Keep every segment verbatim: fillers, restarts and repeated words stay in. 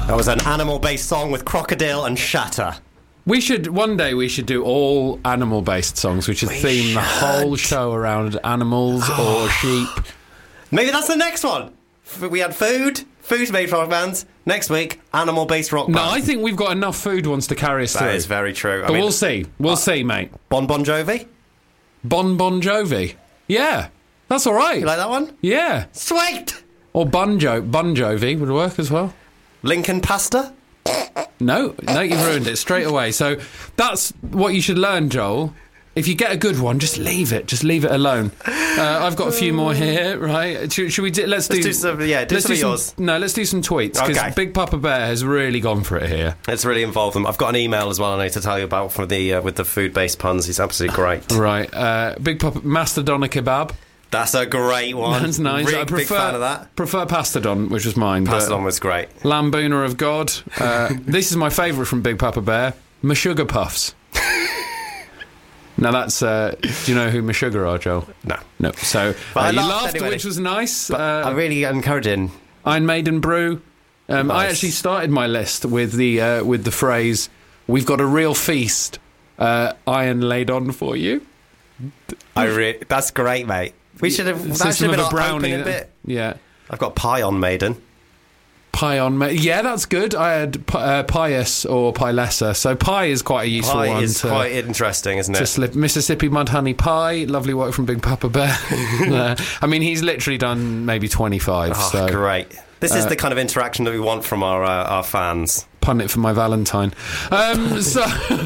That was an animal-based song with Crocodile and Shatter. We should one day we should do all animal-based songs. We should We theme should. the whole show around animals or sheep. Maybe that's the next one. F- We had food, food-based rock bands. Next week, animal-based rock bands. No, I think we've got enough food ones to carry us that through. is very true. I But mean, we'll see. We'll uh, see, mate. Bon Bon Jovi. Bon Bon Jovi. Yeah, that's all right. You like that one? Yeah. Sweet. Or Bunjo Bon Jovi would work as well. Lincoln Pasta. No, no, you've ruined it straight away. So that's what you should learn, Joel. If you get a good one, just leave it. Just leave it alone. Uh, I've got a few more here, right? Should, should we do... Let's, Let's do... do some- yeah, do let's some of some, yours. No, let's do some tweets, because Okay. Big Papa Bear has really gone for it here. Let's really involve them. I've got an email as well I need to tell you about for the uh, with the food-based puns. He's absolutely great. Right. Uh, Big Papa... Mastodon Kebab. That's a great one. That's nice. Really I prefer, big fan of that. prefer Pastodon, which was mine. Pastodon but was great. Lambooner of God. Uh, this is my favourite from Big Papa Bear. Meshuggah Puffs. Now that's... Uh, do you know who Meshuggah are, Joel? No. No. So But uh, I you laughed laughed, anyway. which was nice. But uh, I really encouraging. Iron Maiden Brew. Um, I Nice. actually started my list with the uh, with the phrase, "We've got a real feast, uh, iron laid on for you." I re- that's great, mate. We should have. That System should have of been a our brownie. opening bit. Yeah, I've got pie on Maiden. pie on. Ma- yeah, that's good. I had pi- uh, pious or pie lesser. So pie is quite a useful Pie one is to, quite interesting, isn't to it? slip. Mississippi Mud Honey Pie, lovely work from Big Papa Bear. Uh, I mean, he's literally done maybe twenty-five. Oh, so great. This is uh, the kind of interaction that we want from our uh, our fans. pun it for my Valentine. Um, so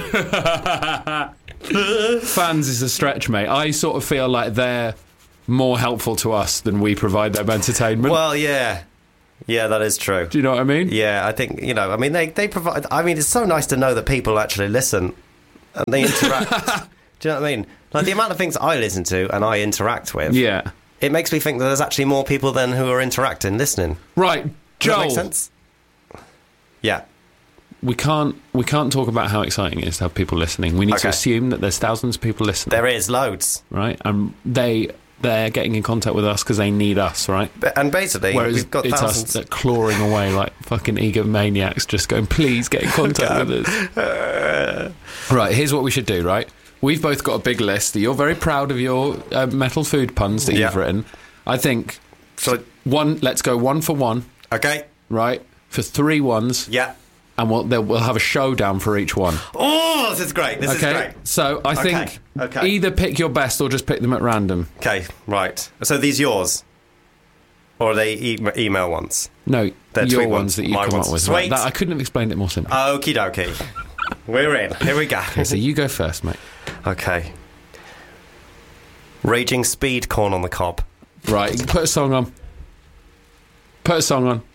fans is a stretch, mate. I sort of feel like they're more helpful to us than we provide them entertainment. Well, yeah. Yeah, that is true. Do you know what I mean? Yeah, I think, you know, I mean, they, they provide... I mean, it's so nice to know that people actually listen and they interact. Do you know what I mean? Like, the amount of things I listen to and I interact with, Yeah. it makes me think that there's actually more people than who are interacting, listening. Right, Does Joel. that make sense? Yeah. We can't we can't talk about how exciting it is to have people listening. We need to Okay. assume that there's thousands of people listening. There is loads. Right, and they they're getting in contact with us because they need us, right? But- And basically, Whereas we've got it's thousands. us that clawing away like fucking egomaniacs, just going, please get in contact with us. Right, here's what we should do, right? We've both got a big list. You're very proud of your uh, metal food puns that Yeah. you've written. I think So, one. Let's go one for one, okay. right? For three ones, Yeah. and we'll they'll- we'll have a showdown for each one. Oh, this is great. This Okay. is great. So I think Okay, okay. either pick your best or just pick them at random. Okay, right. So these yours? Or are they e- email ones? No, They're your tweet ones ones. that you My come ones. up with. Sweet. Right, that, I couldn't have explained it more simply. Okie dokie. We're in. Here we go. Okay, so you go first, mate. Okay. Raging speed corn on the cob. Right, put a song on. Put a song on.